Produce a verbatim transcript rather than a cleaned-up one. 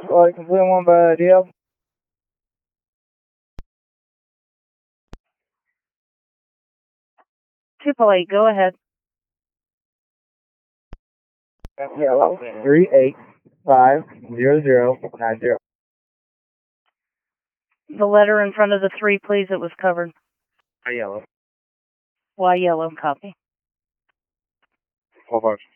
Flight complete one by D L. Triple eight, go ahead. Yellow, three eight five zero zero nine zero. The letter in front of the three, please. It was covered. Yellow. Why yellow? Copy. Four five.